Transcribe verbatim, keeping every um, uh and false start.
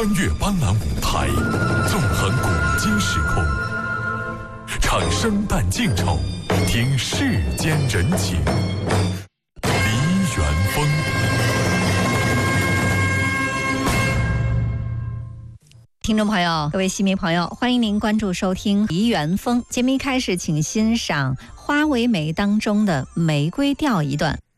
穿越斑斓舞台，纵横古今时空，唱生旦净丑，听世间人情。梨园风。 听众朋友，各位戏迷朋友，欢迎您关注收听梨园风节目。一开始，请欣赏《花为媒》当中的《玫瑰调》一段。